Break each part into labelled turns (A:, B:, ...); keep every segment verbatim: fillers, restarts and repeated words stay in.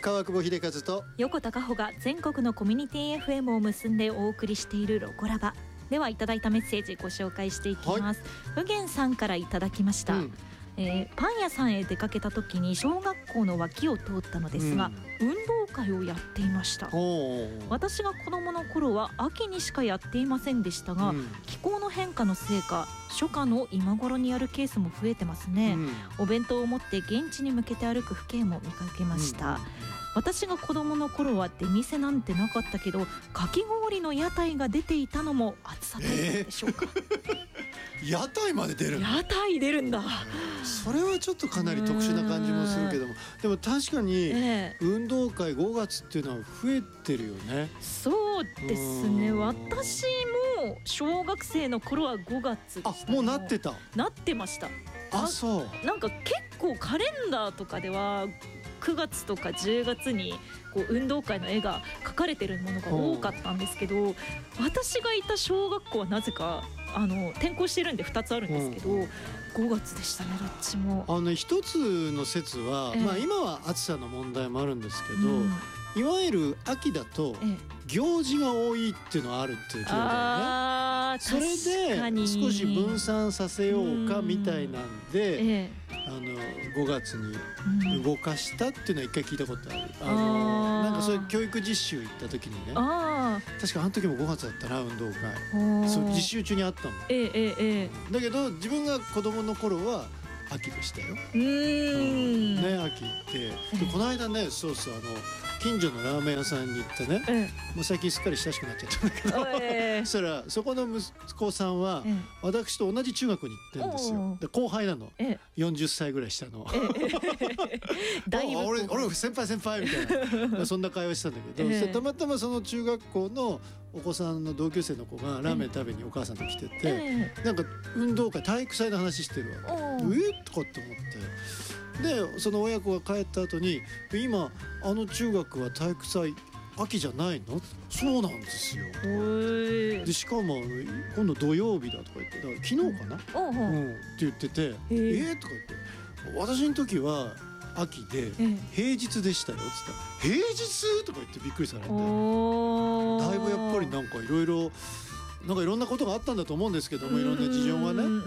A: 川久保秀和と
B: 横田加穂が全国のコミュニティ エフエム を結んでお送りしているロコラバでは、いただいたメッセージご紹介していきます。ふげんさんからいただきました、うんえー、パン屋さんへ出かけた時に小学校の脇を通ったのですが、うん、運動会をやっていました。私が子供の頃は秋にしかやっていませんでしたが、うん、気候の変化のせいか初夏の今頃にやるケースも増えてますね、うん、お弁当を持って現地に向けて歩く風景も見かけました、うん、私が子供の頃は出店なんてなかったけどかき氷の屋台が出ていたのも暑さ対策でしょうか、
A: えー、屋台まで出るの？
B: 屋台出るんだ。
A: それはちょっとかなり特殊な感じもするけども、でも確かに運動会ごがつっていうのは増えてるよね。
B: そうですね。私も小学生の頃はごがつでした、ね、
A: あ、もうなってた。
B: なってました。
A: あ、そう。
B: なんか結構カレンダーとかではくがつとかじゅうがつにこう運動会の絵が描かれてるものが多かったんですけど、私がいた小学校はなぜかあの転校してるんでふたつあるんですけど、ごがつでしたね、どっちも。
A: あの一つの説は、えーまあ、今は暑さの問題もあるんですけど、うん、いわゆる秋だと行事が多いっていうのはあるっていう聞いたよね。あ、それで少し分散させようかみたいなんで、えー、あのごがつに動かしたっていうのは一回聞いたことある。あのなんかそういう教育実習行った時にね、あ確かあの時もごがつだったな、運動会。そう実習中にあったもん、
B: えーえーえ
A: ー、だけど自分が子供の頃は秋でしたよ。
B: うーん、
A: ね、秋行ってでこの間ね、そうそう、あの近所のラーメン屋さんに行ってね、ええ、もう最近すっかり親しくなっちゃったんだけど、ええ、そしたらそこの息子さんは、ええ、私と同じ中学に行ってるんですよ。で後輩なの、ええ、よんじゅっさいぐらい下の、ええ、だいぶ俺俺先輩先輩みたいなそんな会話してたんだけど、ええ、たまたまその中学校のお子さんの同級生の子がラーメン食べにお母さんと来てて、ええ、なんか運動会体育祭の話してるわけ。えっとかって思って、でその親子が帰った後に今あの中学は体育祭秋じゃないの？そうなんですよ。でしかも今度土曜日だとか言って、だから昨日かな、うんうん、って言ってて、えー、とか言って私の時は秋で平日でしたよっつったら、平日とか言ってびっくりされて、だいぶやっぱりなんかいろいろなんかいろんなことがあったんだと思うんですけども、いろんな事情がね、うん、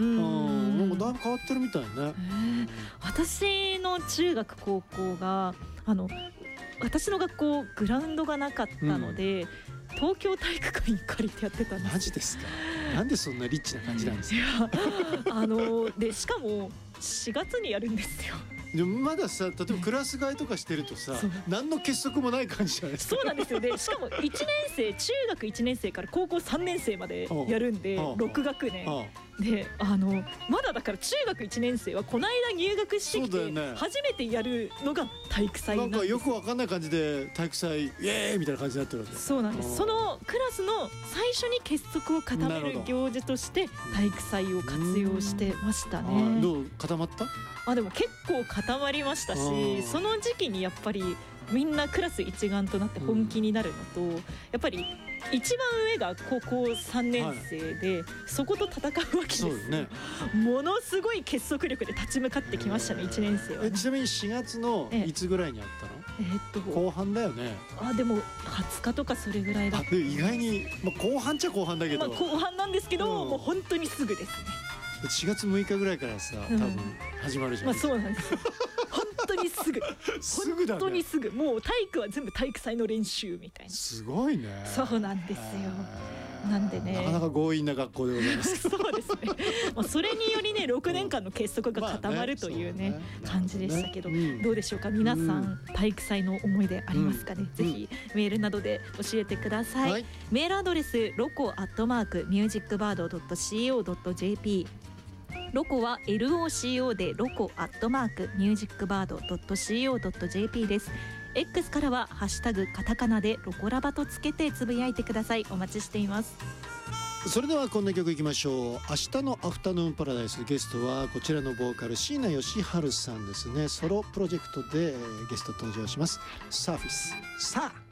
A: なんかだいぶ変わってるみたいね。
B: 私の中学高校があの私の学校グラウンドがなかったので、うん、東京体育館に借りてやってたんです。
A: マジですか？なんでそんなリッチな感じなんですか？い
B: やあのでしかもしがつにやるんですよ。
A: でもまださ、例えばクラス替えとかしてるとさ、何の結束もない感じじゃないですか。
B: そうなんですよ。でしかもいちねん生、中学いちねん生から高校さんねん生までやるんで、ろく学年で、あのまだだから中学いちねん生はこの間入学してきて初めてやるのが体育祭なんです。
A: なんかよくわかんない感じで体育祭イエーイみたいな感じになってるわけ。
B: そうなんです。そのクラスの最初に結束を固める行事として体育祭を活用してましたね。
A: どう固まった？
B: あ、でも結構固まりましたし、その時期にやっぱりみんなクラス一丸となって本気になるのと、うん、やっぱり一番上が高校さんねん生で、はい、そこと戦うわけですよ、ね、ものすごい結束力で立ち向かってきましたね、いちねん生は、ね、
A: えちなみにしがつのいつぐらいにあったの？ええっと後半だよね。
B: あ、でもはつかとかそれぐらいだった。
A: 意外に、まあ、後半っちゃ後半だけど、
B: まあ、後半なんですけど、うん、もう本当にすぐですね。
A: しがつむいかぐらいからさ、多分始まるじゃん、
B: うん、まあ、そうなんですよ本当にすぐ
A: すぐだね、
B: 本当にすぐ、もう体育は全部体育祭の練習みたいな。
A: すごいね。
B: そうなんですよ。なんでね、
A: なかなか強引な学校でございます
B: そうですね、まあ、それによりねろくねんかんの結束が固まるというね、まあね、感じでしたけど、ね、うん、どうでしょうか皆さん、うん、体育祭の思い出ありますかね、うん、ぜひメールなどで教えてください、はい、メールアドレスロコアットマークミュージックバードドットシーオードットジェーピー、ロコは エルオーシーオー でロコアットマークミュージックバードドットシーオードットジェーピー です。 X からはハッシュタグカタカナでロコラバとつけてつぶやいてください。お待ちしています。
A: それではこんな曲いきましょう。明日のアフタヌーンパラダイス、ゲストはこちらのボーカル椎名義治さんですね。ソロプロジェクトでゲスト登場します。サーフィス。さあ